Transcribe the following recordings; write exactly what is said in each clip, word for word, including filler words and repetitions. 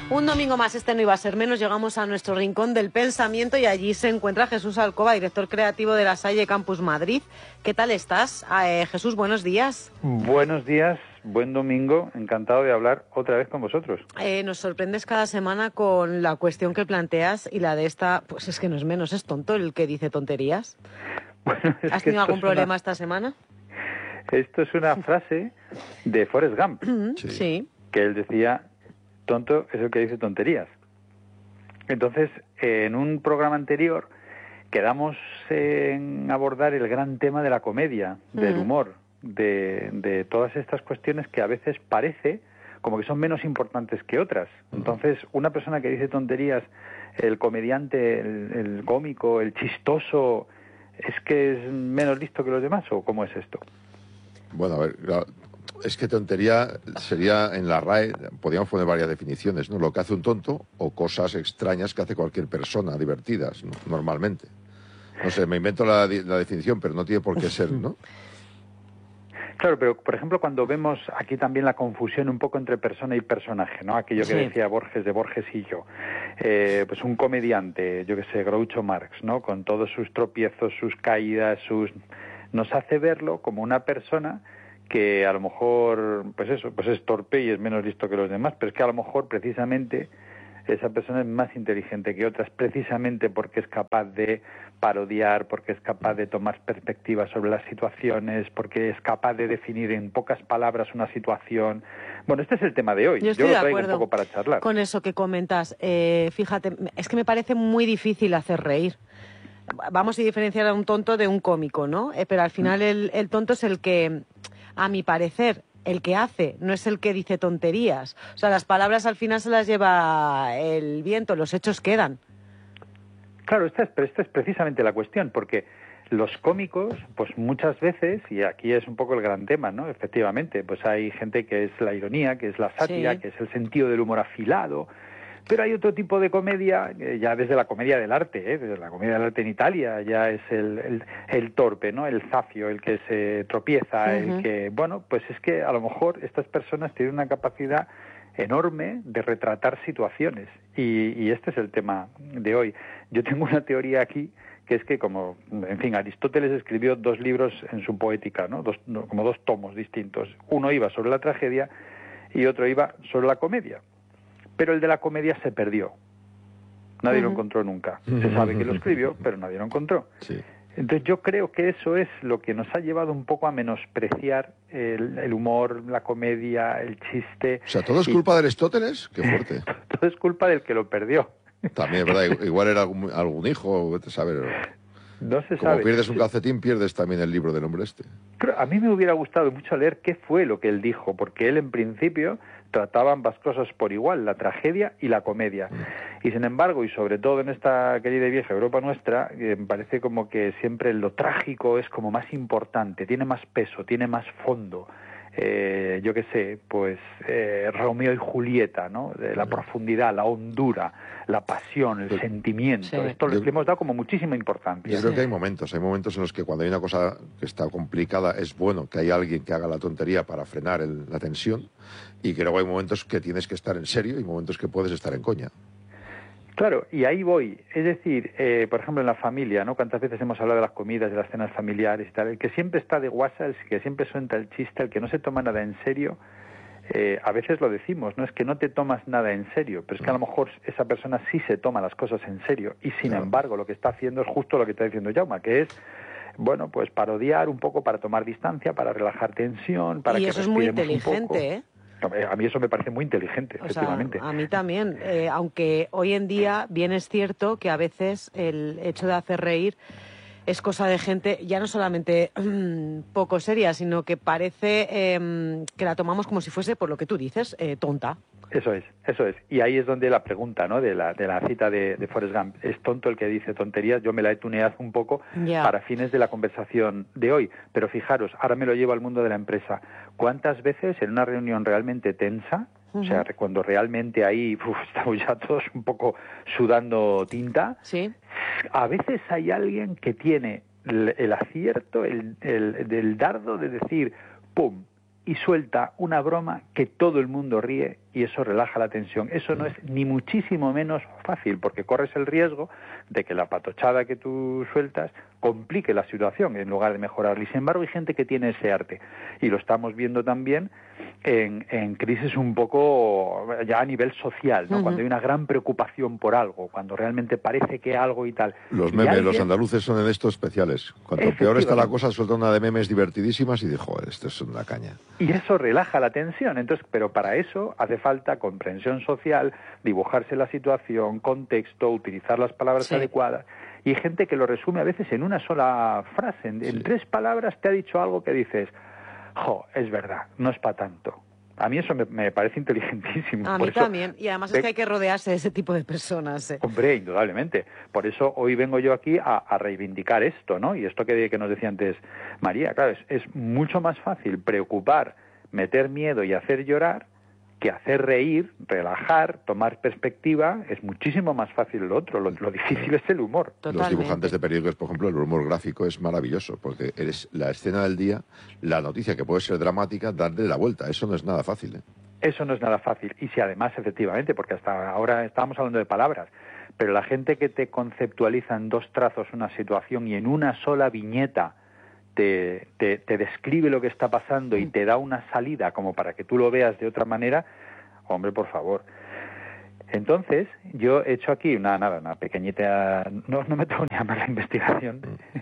Un domingo más, este no iba a ser menos, llegamos a nuestro rincón del pensamiento y allí se encuentra Jesús Alcoba, director creativo de La Salle Campus Madrid. ¿Qué tal estás? Eh, Jesús, buenos días. Buenos días, buen domingo, encantado de hablar otra vez con vosotros. Eh, nos sorprendes cada semana con la cuestión que planteas y la de esta, pues es que no es menos, es tonto el que dice tonterías. Bueno, es ¿Has que tenido algún problema una... esta semana? Esto es una frase de Forrest Gump, sí. sí. que él decía, tonto es el que dice tonterías. Entonces, en un programa anterior quedamos en abordar el gran tema de la comedia, del uh-huh. humor, de, de todas estas cuestiones que a veces parece como que son menos importantes que otras. Entonces, una persona que dice tonterías, el comediante, el, el cómico, el chistoso, ¿es que es menos listo que los demás o cómo es esto? Bueno, a ver, es que tontería sería en la R A E, podríamos poner varias definiciones, ¿no? Lo que hace un tonto o cosas extrañas que hace cualquier persona, divertidas, ¿no? Normalmente. No sé, me invento la, la definición, pero no tiene por qué ser, ¿no? Claro, pero por ejemplo cuando vemos aquí también la confusión un poco entre persona y personaje, ¿no? Aquello que sí. decía Borges de Borges y yo. Eh, pues un comediante, yo que sé, Groucho Marx, ¿no? Con todos sus tropiezos, sus caídas, sus... nos hace verlo como una persona que a lo mejor, pues eso, pues es torpe y es menos listo que los demás, pero es que a lo mejor precisamente esa persona es más inteligente que otras, precisamente porque es capaz de parodiar, porque es capaz de tomar perspectivas sobre las situaciones, porque es capaz de definir en pocas palabras una situación. Bueno, este es el tema de hoy. Yo estoy Yo lo de traigo acuerdo un poco para charlar. Con eso que comentas. Eh, fíjate, es que me parece muy difícil hacer reír. Vamos a diferenciar a un tonto de un cómico, ¿no? Eh, pero al final el, el tonto es el que, a mi parecer, el que hace, no es el que dice tonterías. O sea, las palabras al final se las lleva el viento, los hechos quedan. Claro, esta es, esta es precisamente la cuestión, porque los cómicos, pues muchas veces, y aquí es un poco el gran tema, ¿no? Efectivamente, pues hay gente que es la ironía, que es la sátira, sí. que es el sentido del humor afilado. Pero hay otro tipo de comedia, eh, ya desde la comedia del arte, ¿eh? Desde la comedia del arte en Italia, ya es el, el, el torpe, ¿no? El zafio, el que se tropieza, uh-huh. el que... Bueno, pues es que a lo mejor estas personas tienen una capacidad enorme de retratar situaciones. Y, y este es el tema de hoy. Yo tengo una teoría aquí, que es que como, en fin, Aristóteles escribió dos libros en su poética, ¿no? Dos, no, como dos tomos distintos. Uno iba sobre la tragedia y otro iba sobre la comedia. Pero el de la comedia se perdió. Nadie uh-huh. lo encontró nunca. Se sabe que lo escribió, pero nadie lo encontró. Sí. Entonces yo creo que eso es lo que nos ha llevado un poco a menospreciar el, el humor, la comedia, el chiste. O sea, ¿todo es culpa y... de Aristóteles? Qué fuerte. Todo es culpa del que lo perdió. También, ¿verdad? Igual era algún, algún hijo, vete a saber. No se Como sabe. pierdes un calcetín, pierdes también el libro del hombre este. Pero a mí me hubiera gustado mucho leer qué fue lo que él dijo, porque él en principio trataba ambas cosas por igual, la tragedia y la comedia. Mm. Y sin embargo, y sobre todo en esta querida y vieja Europa nuestra, eh, me parece como que siempre lo trágico es como más importante, tiene más peso, tiene más fondo. Eh, yo qué sé, pues eh, Romeo y Julieta, ¿no? De la profundidad, la hondura, la pasión, el Pero, sí. sentimiento. Esto yo, le hemos dado como muchísima importancia. Yo creo que hay momentos, hay momentos en los que cuando hay una cosa que está complicada es bueno que haya alguien que haga la tontería para frenar el, la tensión, y que luego hay momentos que tienes que estar en serio y momentos que puedes estar en coña. Claro, y ahí voy. Es decir, eh, por ejemplo, en la familia, ¿no? Cuántas veces hemos hablado de las comidas, de las cenas familiares y tal. El que siempre está de guasa, el que siempre suelta el chiste, el que no se toma nada en serio, eh, a veces lo decimos, ¿no? Es que no te tomas nada en serio, pero es que a lo mejor esa persona sí se toma las cosas en serio y sin claro. embargo lo que está haciendo es justo lo que está diciendo Jaume, que es, bueno, pues parodiar un poco para tomar distancia, para relajar tensión, para y que eso es muy inteligente, un poco. ¿eh? A mí eso me parece muy inteligente, o efectivamente. Sea, a mí también, eh, aunque hoy en día bien es cierto que a veces el hecho de hacer reír es cosa de gente ya no solamente um, poco seria, sino que parece eh, que la tomamos como si fuese, por lo que tú dices, eh, tonta. Eso es, eso es. Y ahí es donde la pregunta, ¿no? De la, de la cita de, de Forrest Gump. ¿Es tonto el que dice tonterías? Yo me la he tuneado un poco yeah. para fines de la conversación de hoy. Pero fijaros, ahora me lo llevo al mundo de la empresa. ¿Cuántas veces en una reunión realmente tensa, uh-huh. o sea, cuando realmente ahí uf, estamos ya todos un poco sudando tinta, ¿sí? A veces hay alguien que tiene el, el acierto, el, el, el dardo de decir, ¡pum!, y suelta una broma que todo el mundo ríe y eso relaja la tensión. Eso no es ni muchísimo menos fácil, porque corres el riesgo de que la patochada que tú sueltas complique la situación en lugar de mejorarla. Y sin embargo hay gente que tiene ese arte, y lo estamos viendo también en, en crisis un poco ya a nivel social, ¿no? Uh-huh. Cuando hay una gran preocupación por algo, cuando realmente parece que algo y tal. Los y memes, alguien... los andaluces son en esto especiales. Cuanto peor está la cosa, suelta una de memes divertidísimas y dijo, esto es una caña. Y eso relaja la tensión. Entonces, pero para eso hace falta comprensión social, dibujarse la situación, contexto, utilizar las palabras sí. adecuadas. Y hay gente que lo resume a veces en una sola frase, en, sí. en tres palabras te ha dicho algo que dices, jo, es verdad, no es para tanto. A mí eso me, me parece inteligentísimo. A Por mí eso, también, y además es que hay que rodearse de ese tipo de personas. ¿eh? Hombre, indudablemente. Por eso hoy vengo yo aquí a, a reivindicar esto, ¿no? Y esto que, que nos decía antes María, claro, es, es mucho más fácil preocupar, meter miedo y hacer llorar que hacer reír, relajar, tomar perspectiva. Es muchísimo más fácil lo otro. Lo, lo difícil es el humor. Totalmente. Los dibujantes de periódicos, por ejemplo, el humor gráfico es maravilloso, porque eres la escena del día, la noticia que puede ser dramática, darle la vuelta. Eso no es nada fácil, ¿eh? Eso no es nada fácil. Y si además, efectivamente, porque hasta ahora estábamos hablando de palabras, pero la gente que te conceptualiza en dos trazos una situación y en una sola viñeta Te, te, te describe lo que está pasando y te da una salida como para que tú lo veas de otra manera, hombre, por favor. Entonces, yo he hecho aquí una, nada, una pequeñita, no, no me tengo ni a llamar la investigación,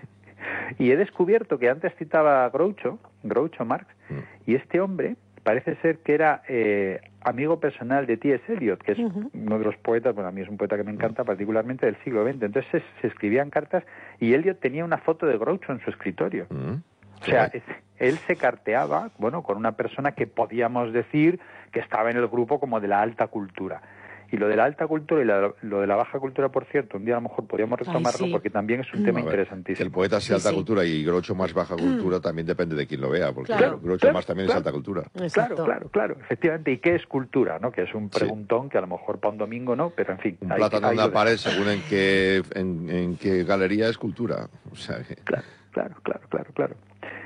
y he descubierto que antes citaba a Groucho, Groucho Marx, y este hombre parece ser que era eh, amigo personal de T S Eliot, que es uh-huh. uno de los poetas, bueno, a mí es un poeta que me encanta particularmente del siglo veinte. Entonces se, se escribían cartas y Eliot tenía una foto de Groucho en su escritorio. Uh-huh. O sea, es, él se carteaba, bueno, con una persona que podíamos decir que estaba en el grupo como de la alta cultura. Y lo de la alta cultura y la, lo de la baja cultura, por cierto, un día a lo mejor podríamos retomarlo. Ay, sí. Porque también es un tema ver, interesantísimo. Que el poeta sea sí, alta sí. cultura y Groucho más baja cultura también depende de quién lo vea, porque claro, Groucho claro, más también claro, es alta cultura. Exacto. Claro, claro, claro, efectivamente. ¿Y qué es cultura? ¿No? Que es un preguntón sí. que a lo mejor para un domingo no, pero en fin. Un plátano en una pared, según en qué, en, en qué galería es cultura. O sea, que... Claro, claro, claro, claro, claro.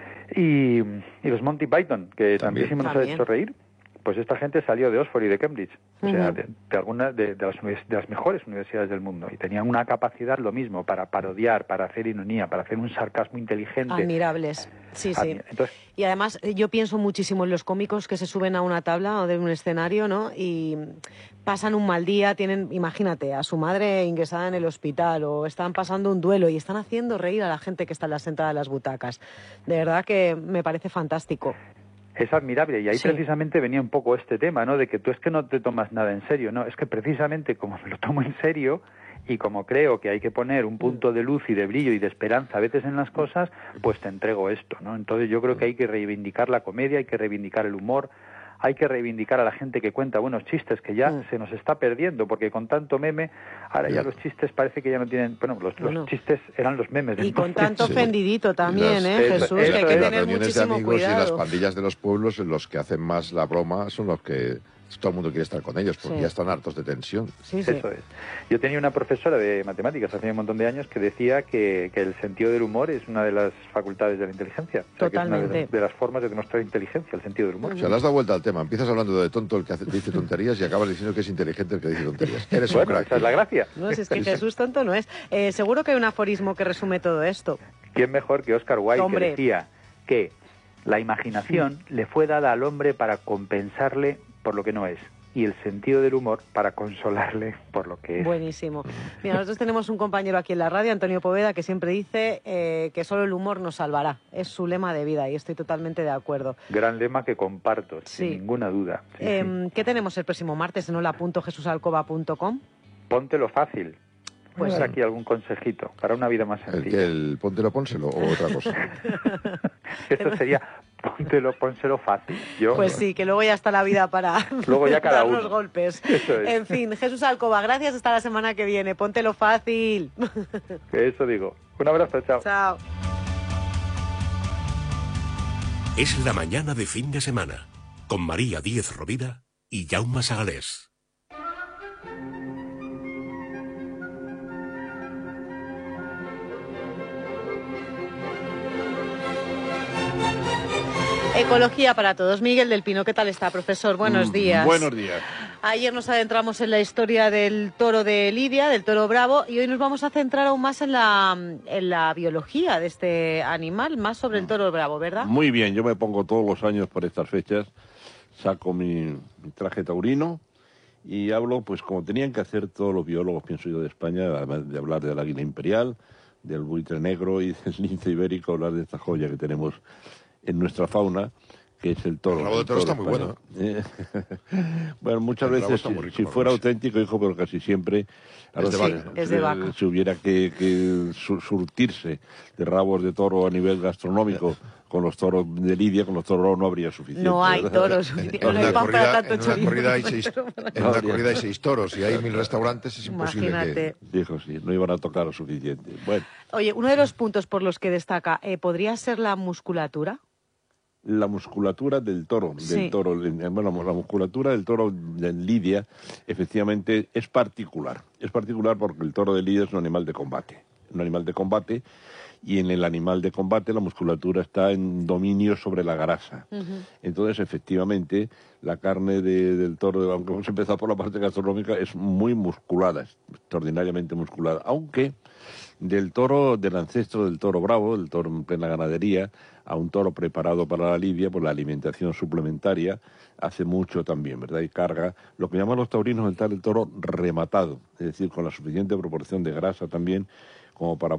Y, y los Monty Python, que también. tantísimo nos ha hecho reír. Pues esta gente salió de Oxford y de Cambridge, o uh-huh. sea, de, de algunas de, de, las, de las mejores universidades del mundo, y tenían una capacidad lo mismo para parodiar, para hacer ironía, para hacer un sarcasmo inteligente. Admirables, sí, sí. Entonces, y además yo pienso muchísimo en los cómicos que se suben a una tabla o de un escenario, ¿no? Y pasan un mal día, tienen, imagínate, a su madre ingresada en el hospital o están pasando un duelo y están haciendo reír a la gente que está en la sentada de las butacas. De verdad que me parece fantástico. Es admirable, y ahí sí. precisamente venía un poco este tema, ¿no? De que tú es que no te tomas nada en serio, ¿no? Es que precisamente como me lo tomo en serio y como creo que hay que poner un punto de luz y de brillo y de esperanza a veces en las cosas, pues te entrego esto, ¿no? Entonces yo creo que hay que reivindicar la comedia, hay que reivindicar el humor, hay que reivindicar a la gente que cuenta buenos chistes, que ya mm. se nos está perdiendo, porque con tanto meme, ahora ya los chistes parece que ya no tienen... Bueno, los, los no. chistes eran los memes. Y con tanto sí. ofendidito también, las, ¿eh, eso, Jesús? Eso, que hay que tener muchísimo de amigos cuidado. Y las pandillas de los pueblos, los que hacen más la broma, son los que... todo el mundo quiere estar con ellos, porque sí. ya están hartos de tensión. Sí, sí. Eso es. Yo tenía una profesora de matemáticas hace un montón de años que decía que, que el sentido del humor es una de las facultades de la inteligencia. O sea, Totalmente. Que es una de, de las formas de demostrar inteligencia, el sentido del humor. O sea, le has dado vuelta al tema. Empiezas hablando de tonto el que hace, dice tonterías y acabas diciendo que es inteligente el que dice tonterías. Eres bueno, un crack. Esa es la gracia. No, si es que Jesús tonto no es. Eh, seguro que hay un aforismo que resume todo esto. ¿Quién mejor que Oscar Wilde, Hombre. que decía que la imaginación sí. le fue dada al hombre para compensarle por lo que no es, y el sentido del humor para consolarle por lo que es. Buenísimo. Mira, nosotros tenemos un compañero aquí en la radio, Antonio Poveda, que siempre dice eh, que solo el humor nos salvará. Es su lema de vida y estoy totalmente de acuerdo. Gran lema que comparto, sí. sin ninguna duda. Sí, eh, sí. ¿Qué tenemos el próximo martes en hola punto jesús alcoba punto com? Póntelo fácil. Pues Voy a dar sí. aquí algún consejito para una vida más sencilla. ¿El que el póntelo, pónselo o otra cosa? Esto sería póntelo, pónselo fácil. Yo, pues sí, que luego ya está la vida para luego ya cada dar uno. los golpes. Eso es. En fin, Jesús Alcoba, gracias, hasta la semana que viene. Póntelo fácil. Eso digo. Un abrazo, chao. Chao. Es la mañana de fin de semana, con María Díez Rovira y Jaume Sagalés. Ecología para todos. Miguel del Pino, ¿qué tal está, profesor? Buenos días. Buenos días. Ayer nos adentramos en la historia del toro de Lidia, del toro bravo, y hoy nos vamos a centrar aún más en la, en la biología de este animal, más sobre el toro bravo, ¿verdad? Muy bien, yo me pongo todos los años por estas fechas, saco mi, mi traje taurino y hablo, pues como tenían que hacer todos los biólogos, pienso yo, de España, además de hablar del águila imperial, del buitre negro y del lince ibérico, hablar de esta joya que tenemos en nuestra fauna, que es el toro. El rabo de toro, toro está muy bueno. ¿Eh? Bueno, muchas el veces, si, si fuera auténtico, hijo, pero casi siempre es de vaca. Sí, es de vaca. Si hubiera que, que surtirse de rabos de toro a nivel gastronómico con los toros de Lidia, con los toros no habría suficiente. No hay ¿verdad? toros suficientes. En, no hay una, pan corrida, para tanto en una chorizo. corrida hay seis, en una corrida hay seis toros y hay mil restaurantes, es imposible. Imagínate. Que... Dijo, sí, no iban a tocar lo suficiente. Bueno. Oye, uno de los puntos por los que destaca, eh, ¿podría ser la musculatura? La musculatura del toro, del sí. toro, bueno, la musculatura del toro de Lidia, efectivamente, es particular. Es particular porque el toro de Lidia es un animal de combate. Un animal de combate, y en el animal de combate la musculatura está en dominio sobre la grasa. Uh-huh. Entonces, efectivamente, la carne de, del toro, aunque hemos empezado por la parte gastronómica, es muy musculada, es extraordinariamente musculada. Aunque del toro, del ancestro del toro bravo, del toro en plena ganadería, a un toro preparado para la lidia, pues la alimentación suplementaria hace mucho también, ¿verdad? Y carga, lo que llaman los taurinos el tal el toro rematado, es decir, con la suficiente proporción de grasa también como para